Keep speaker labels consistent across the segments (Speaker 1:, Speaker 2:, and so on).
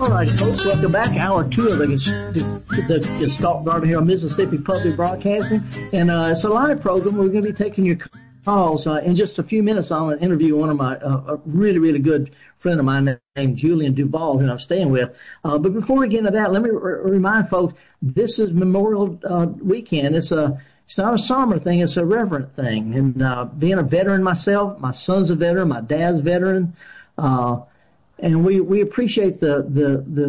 Speaker 1: All right, folks, welcome back. Hour 2 of the Gestalt Garden here on Mississippi Public Broadcasting. And it's a live program. We're going to be taking your calls. In just a few minutes, I'm going to interview one of my a really, really good friend of mine named Julian Duval, who I'm staying with. But before we get into that, let me remind folks, this is Memorial Weekend. It's not a somber thing. It's a reverent thing. And being a veteran myself, my son's a veteran, my dad's a veteran. And we appreciate the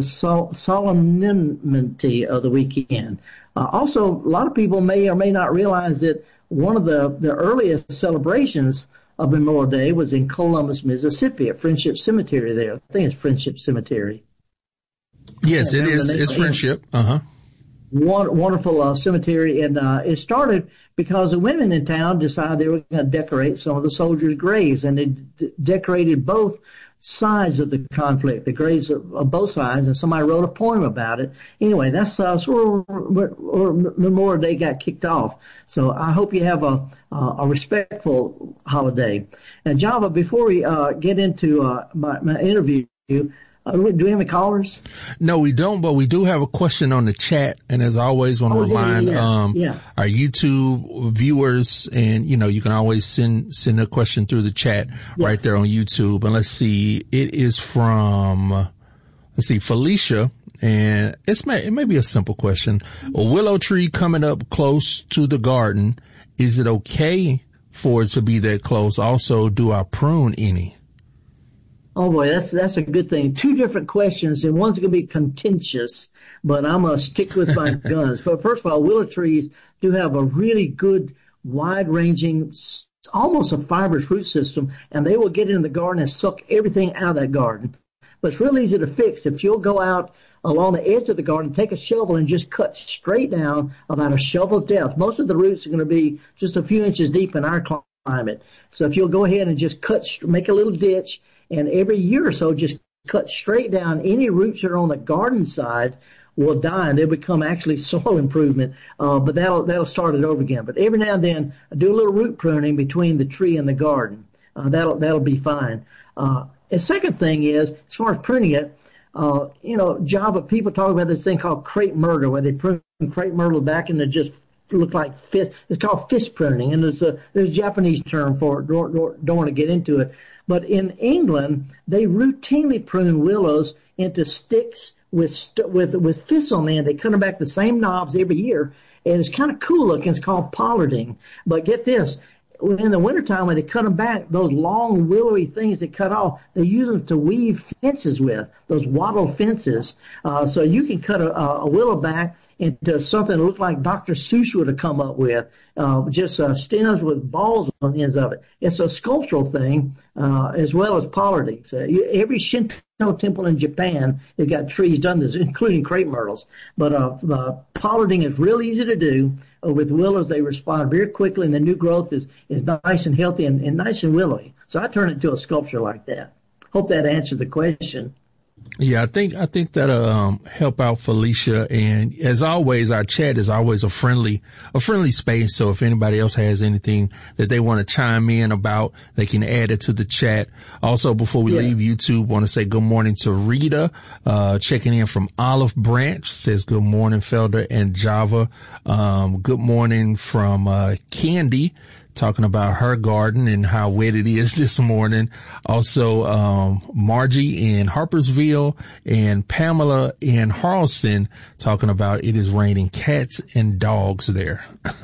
Speaker 1: solemnity of the weekend. Also, a lot of people may or may not realize that one of the earliest celebrations of Memorial Day was in Columbus, Mississippi, at Friendship Cemetery there. I think it's Friendship Cemetery.
Speaker 2: Yes, it is. It's Friendship. Uh-huh.
Speaker 1: Wonderful cemetery. And it started because the women in town decided they were going to decorate some of the soldiers' graves. And they decorated both sides of the conflict, the graves of both sides, and somebody wrote a poem about it. Anyway, that's where Memorial Day got kicked off. So I hope you have a respectful holiday. And Java, before we get into my interview, do we have any callers?
Speaker 2: No, we don't, but we do have a question on the chat. And as I always want to remind our YouTube viewers, and you can always send a question through the chat right there on YouTube. And let's see, it is from Felicia, and it may be a simple question. A willow tree coming up close to the garden, is it okay for it to be that close? Also, do I prune any?
Speaker 1: Oh boy, that's a good thing. Two different questions, and one's going to be contentious, but I'm going to stick with my guns. First of all, willow trees do have a really good, wide-ranging, almost a fibrous root system, and they will get in the garden and suck everything out of that garden. But it's real easy to fix. If you'll go out along the edge of the garden, take a shovel and just cut straight down about a shovel depth. Most of the roots are going to be just a few inches deep in our climate. So if you'll go ahead and just make a little ditch, and every year or so, just cut straight down. Any roots that are on the garden side will die, and they'll become actually soil improvement. But that'll start it over again. But every now and then, do a little root pruning between the tree and the garden. That'll be fine. The second thing is, as far as pruning it, Java, people talk about this thing called crepe myrtle, where they prune crepe myrtle back and it just look like fist. It's called fist pruning, and there's a Japanese term for it. Don't want to get into it. But in England, they routinely prune willows into sticks with fists on the end. They cut them back the same knobs every year, and it's kind of cool looking. It's called pollarding. But get this. In the wintertime, when they cut them back, those long willowy things they cut off, they use them to weave fences with, those wattle fences. So you can cut a willow back into something that looked like Dr. Seuss would have come up with, just stems with balls on the ends of it. It's a sculptural thing, as well as pollarding. So every Shinto temple in Japan, they've got trees done this, including crepe myrtles. But pollarding is real easy to do. With willows, they respond very quickly, and the new growth is nice and healthy and nice and willowy. So I turn it into a sculpture like that. Hope that answered the question.
Speaker 2: Yeah, I think that'll help out Felicia. And as always, our chat is always a friendly space. So if anybody else has anything that they want to chime in about, they can add it to the chat. Also, before we leave YouTube, want to say good morning to Rita, checking in from Olive Branch, says good morning, Felder and Java. Good morning from Candy, talking about her garden and how wet it is this morning. Also, Margie in Harpersville and Pamela in Harleston talking about it is raining cats and dogs there.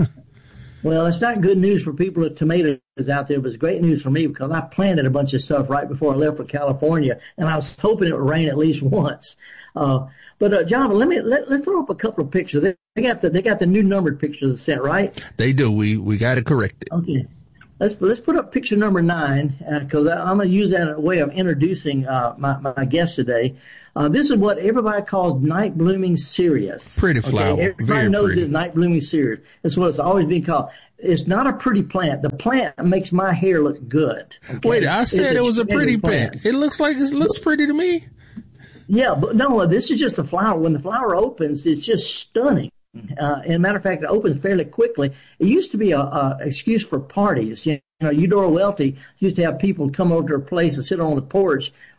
Speaker 1: Well, it's not good news for people with tomatoes out there, but it's great news for me because I planted a bunch of stuff right before I left for California, and I was hoping it would rain at least once. But John, let's throw up a couple of pictures. They got the new numbered pictures sent, right?
Speaker 2: They do. We got to correct it.
Speaker 1: Okay. Let's put up picture number 9 because I'm going to use that as a way of introducing my guest today. This is what everybody calls night blooming cereus.
Speaker 2: Pretty flower.
Speaker 1: Okay? Everybody knows it's night blooming cereus. That's what it's always been called. It's not a pretty plant. The plant makes my hair look good. Okay?
Speaker 2: Wait, I said it was a pretty plant. It looks pretty to me.
Speaker 1: Yeah, but no, this is just a flower. When the flower opens, it's just stunning. As a matter of fact, it opens fairly quickly. It used to be a excuse for parties. You know, Eudora Welty used to have people come over to her place and sit on the porch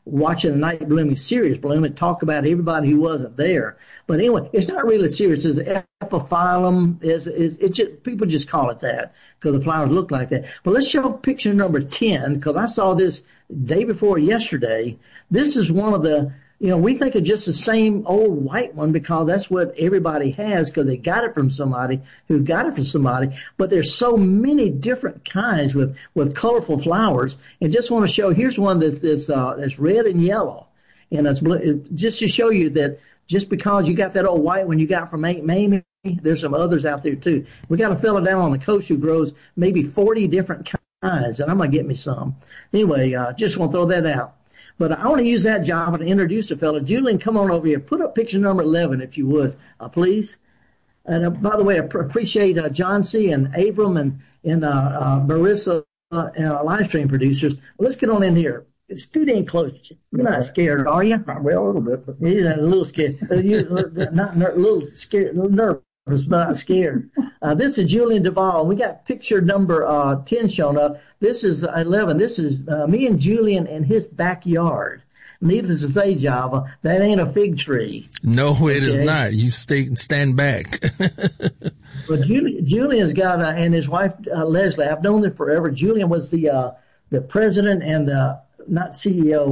Speaker 1: watching the night blooming cereus bloom and talk about everybody who wasn't there. But anyway, it's not really cereus. It's epiphyllum. It just, people just call it that because the flowers look like that. But let's show picture number 10 because I saw this day before yesterday. This is one of the, we think of just the same old white one because that's what everybody has because they got it from somebody who got it from somebody. But there's so many different kinds with colorful flowers. And just want to show, here's one that's red and yellow. And that's blue, just to show you that just because you got that old white one you got from Aunt Mamie, there's some others out there too. We got a fellow down on the coast who grows maybe 40 different kinds, and I'm going to get me some. Anyway, just want to throw that out. But I want to use that job to introduce a fellow. Julian, come on over here. Put up picture number 11, if you would, please. And by the way, I appreciate John C. and Abram and Marissa, live stream producers. Well, let's get on in here. Scoot in close. You're not scared, are you?
Speaker 3: Well, a little bit. But...
Speaker 1: You're a little scared. Not a little scared, a little nervous, but not scared. This is Julian Duval. We got picture number 10 shown up. This is 11. This is me and Julian in his backyard. Needless to say, Java, that ain't a fig tree.
Speaker 2: No, it is not. You stand back.
Speaker 1: Well, Julian's got, and his wife, Leslie, I've known them forever. Julian was the president and not CEO.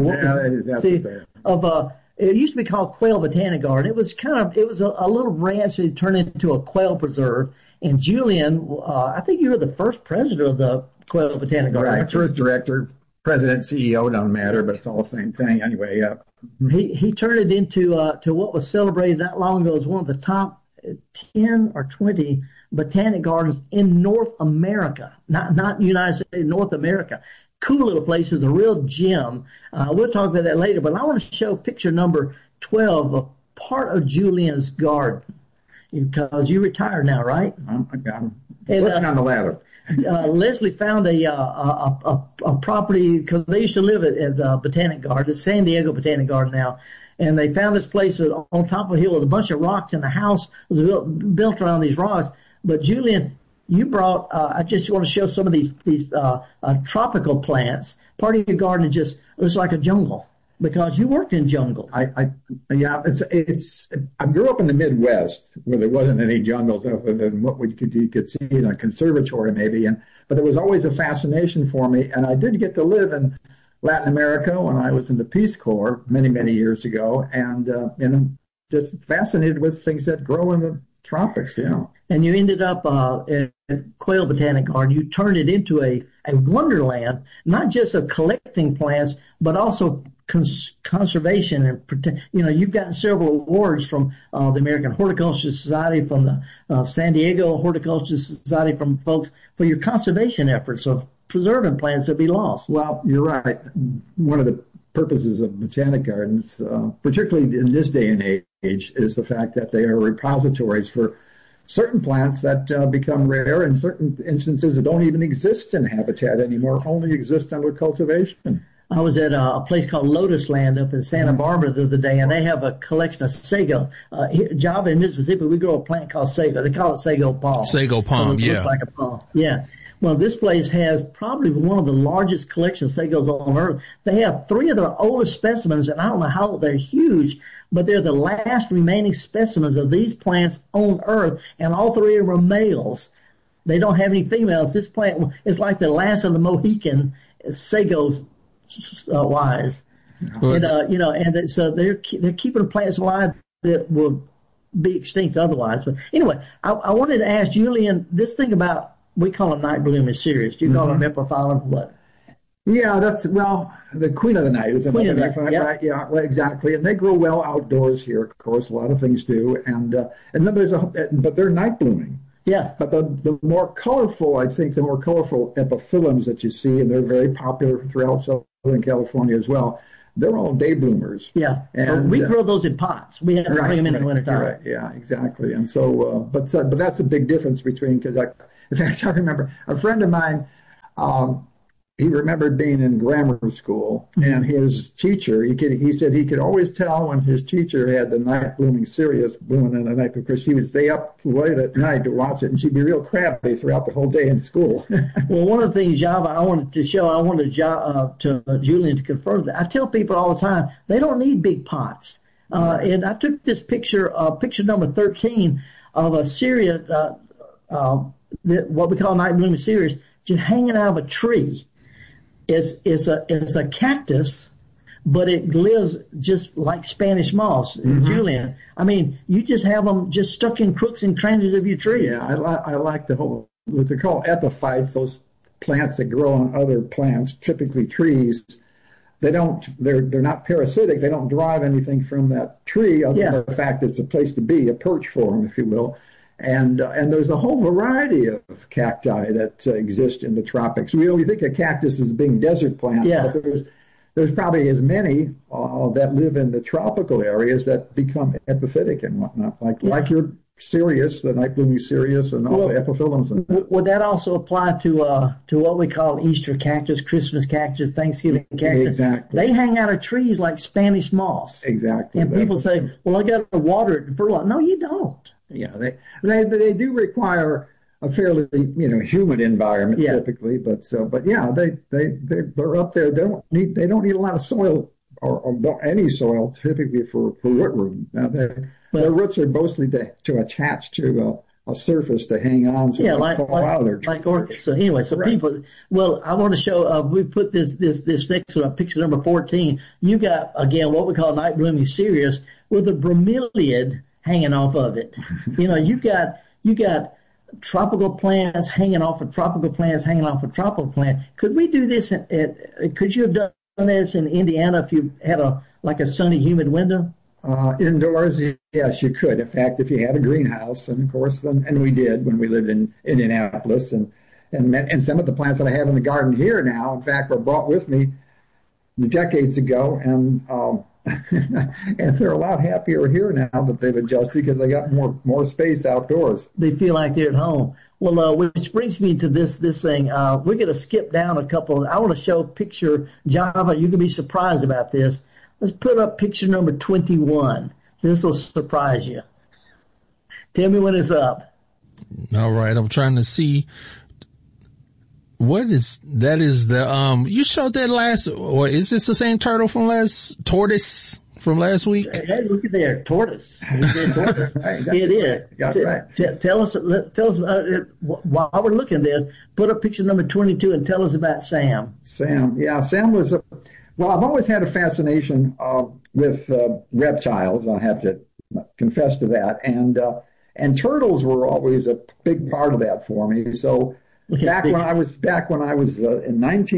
Speaker 1: It used to be called Quail Botanic Garden. It was a little ranch that turned into a quail preserve. And Julian, I think you were the first president of the Quail Botanic Garden.
Speaker 3: Right, first director, president, CEO, doesn't matter, but it's all the same thing anyway.
Speaker 1: He turned it into to what was celebrated not long ago as one of the top 10 or 20 botanic gardens in North America, not United States, North America. Cool little place. It's a real gem. We'll talk about that later, but I want to show picture number 12, a part of Julian's garden, because you retired now, right?
Speaker 3: I'm working on the ladder.
Speaker 1: Leslie found a property because they used to live at the Botanic Garden, it's San Diego Botanic Garden now, and they found this place on top of a hill with a bunch of rocks, and the house was built around these rocks. But Julian, you brought, I just want to show some of these tropical plants. Part of your garden is just, looks like a jungle because you worked in jungle.
Speaker 3: I grew up in the Midwest where there wasn't any jungles other than what you could see in a conservatory maybe. But there was always a fascination for me. And I did get to live in Latin America when I was in the Peace Corps many, many years ago. And I'm just fascinated with things that grow in the tropics,
Speaker 1: And you ended up at Quail Botanic Garden. You turned it into a wonderland, not just of collecting plants, but also conservation and you've gotten several awards from the American Horticultural Society, from the San Diego Horticultural Society, from folks for your conservation efforts of preserving plants that be lost.
Speaker 3: Well, you're right. One of the purposes of botanic gardens, particularly in this day and age, is the fact that they are repositories for certain plants that become rare, and certain instances that don't even exist in habitat anymore, only exist under cultivation.
Speaker 1: I was at a place called Lotus Land up in Santa Barbara the other day, and they have a collection of sago. Java in Mississippi, we grow a plant called sago. They call it sago palm.
Speaker 2: Sago palm,
Speaker 1: it looks like a palm. Yeah. Well, this place has probably one of the largest collections of sagos on earth. They have 3 of their oldest specimens, and I don't know how they're huge, but they're the last remaining specimens of these plants on earth, and all 3 of them are males. They don't have any females. This plant is like the last of the Mohican sago wise. And so they're keeping plants alive that will be extinct otherwise. But anyway, I wanted to ask Julian this thing about, we call them night blooming cereus. Do you call them epiphyllum? What?
Speaker 3: Yeah, the queen of the night is another name for that, right? Yeah, well, exactly. And they grow well outdoors here, of course. A lot of things do, and then but they're night blooming.
Speaker 1: Yeah.
Speaker 3: But the more colorful, I think, the more colorful epiphyllums that you see, and they're very popular throughout Southern California as well. They're all day bloomers.
Speaker 1: Yeah. And we grow those in pots. We have to bring them in the wintertime.
Speaker 3: Right. Yeah, exactly. And so, but that's a big difference between, because in fact, I remember a friend of mine he remembered being in grammar school, and his teacher, he said he could always tell when his teacher had the night blooming cereus blooming in the night, because she would stay up late at night to watch it, and she'd be real crabby throughout the whole day in school.
Speaker 1: Well, one of the things, Java, I wanted to Julian to confirm that. I tell people all the time, they don't need big pots. And I took this picture number 13 of a cereus, what we call night blooming cereus, just hanging out of a tree. It's a cactus, but it lives just like Spanish moss. Mm-hmm. Julian, I mean, you just have them just stuck in crooks and crannies of your tree.
Speaker 3: Yeah, I like the whole, what they call epiphytes, those plants that grow on other plants, typically trees. They're not parasitic. They don't derive anything from that tree, other than the fact that it's a place to be, a perch for them, if you will. And there's a whole variety of cacti that exist in the tropics. We think of cactus as being desert plants, but there's probably as many that live in the tropical areas that become epiphytic and whatnot, like your cereus, the night blooming cereus, and all the epiphyllums.
Speaker 1: Would that also apply to what we call Easter cactus, Christmas cactus, Thanksgiving cactus?
Speaker 3: Exactly.
Speaker 1: They hang out of trees like Spanish moss.
Speaker 3: Exactly.
Speaker 1: And people say, "Well, I got to water it and fertilize." No, you don't.
Speaker 3: Yeah, they do require a fairly humid environment typically, but yeah, they're up there. They don't need a lot of soil or any soil typically for root room. Now their roots are mostly to attach to a surface to hang on, so they fall out of their tree.
Speaker 1: Like orchids. So anyway, people. Well, I want to show. We put this next to picture number 14. You got again what we call night blooming cereus with a bromeliad hanging off of it. You got tropical plants hanging off of tropical plants hanging off of tropical plants. Could we do this? Could you have done this in Indiana if you had a sunny, humid window?
Speaker 3: Indoors, yes, you could. In fact, if you had a greenhouse, and of course, and we did when we lived in Indianapolis, and some of the plants that I have in the garden here now, in fact, were brought with me decades ago, and and they're a lot happier here now that they've adjusted because they got more space outdoors.
Speaker 1: They feel like they're at home. Well, which brings me to this thing. We're going to skip down a couple. I want to show a picture. Java, you can be surprised about this. Let's put up picture number 21. This will surprise you. Tell me when it's up.
Speaker 2: All right. I'm trying to see. What is that? Is the you showed that last, or is this the same tortoise from last week?
Speaker 1: Hey, look at there, tortoise. It is. Right. Tell us while we're looking at this. Put up picture number 22 and tell us about Sam.
Speaker 3: Sam was well, I've always had a fascination with reptiles. I have to confess to that, and turtles were always a big part of that for me. So. Back when I was in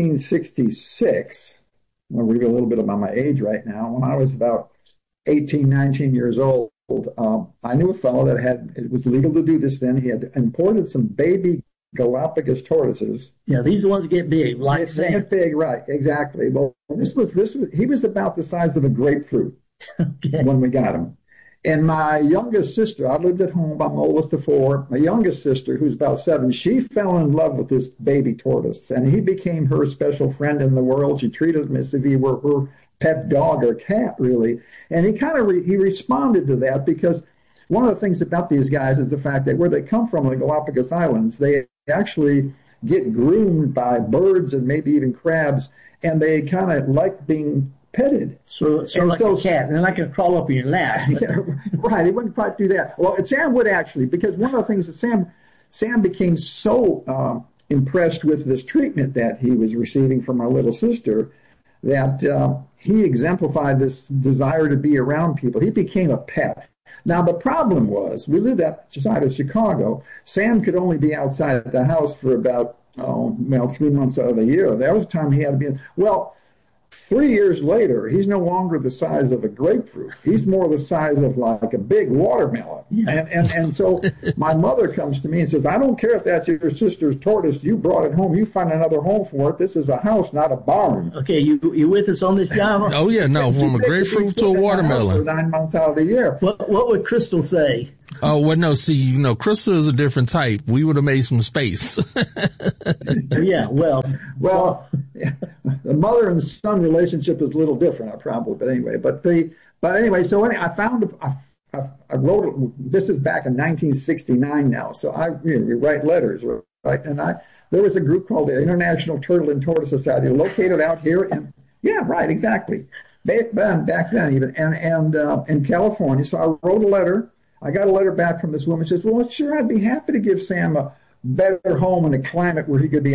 Speaker 3: 1966, I'll read a little bit about my age right now. When I was about 18, 19 years old, I knew a fellow it was legal to do this then. He had imported some baby Galapagos tortoises.
Speaker 1: Yeah, these are the ones that get big, like
Speaker 3: they get big, right? Exactly. Well, he was about the size of a grapefruit when we got him. And my youngest sister, I lived at home, I'm the oldest of four. My youngest sister, who's about 7, she fell in love with this baby tortoise, and he became her special friend in the world. She treated him as if he were her pet dog or cat, really. And he kind of he responded to that, because one of the things about these guys is the fact that where they come from, the Galapagos Islands, they actually get groomed by birds and maybe even crabs, and they kind of like being petted.
Speaker 1: So like a cat, and they're not going to crawl up in your lap.
Speaker 3: Yeah, right, he wouldn't quite do that. Well, Sam would actually, because one of the things that Sam became so impressed with this treatment that he was receiving from our little sister that he exemplified this desire to be around people. He became a pet. Now, the problem was, we lived outside of Chicago. Sam could only be outside the house for about 3 months out of the year. That was the time he had to be in. Well, 3 years later, he's no longer the size of a grapefruit. He's more the size of like a big watermelon. Yeah. And so my mother comes to me and says, I don't care if that's your sister's tortoise. You brought it home. You find another home for it. This is a house, not a barn.
Speaker 1: Okay, you with us on this, Java?
Speaker 2: Oh, yeah, no, from a grapefruit to a watermelon.
Speaker 3: For 9 months out of the year.
Speaker 1: What would Crystal say?
Speaker 2: Oh, well, no, see, Crystal is a different type. We would have made some space.
Speaker 1: Yeah, well,
Speaker 3: the mother and son relationship is a little different, probably, but anyway, so I wrote, this is back in 1969 now, so we write letters, right? And there was a group called the International Turtle and Tortoise Society located out here exactly. Back then even, and in California. So I wrote a letter. I got a letter back from this woman. She says, well, sure, I'd be happy to give Sam a better home and a climate where he could be